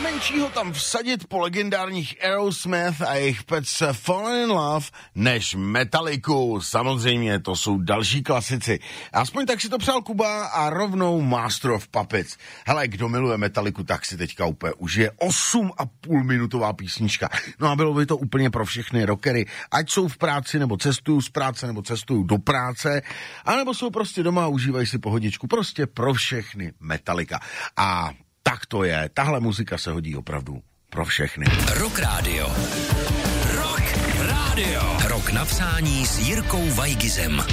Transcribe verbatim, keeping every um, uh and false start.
menšího tam vsadit po legendárních Aerosmith a jejich pecce Fallen in Love než Metalliku. Samozřejmě, to jsou další klasici. Aspoň tak si to přál Kuba a rovnou Master of Puppets. Hele, kdo miluje Metalliku, tak si teďka úplně užije osm a půl minutová písnička. No a bylo by to úplně pro všechny rockery, ať jsou v práci nebo cestují z práce nebo cestují do práce, anebo jsou prostě doma a užívají si pohodičku. Prostě pro všechny Metallica. A tak to je. Tahle muzika se hodí opravdu pro všechny. Rock Radio. Rock Radio. Rock napsání s Jirkou Vajgizem.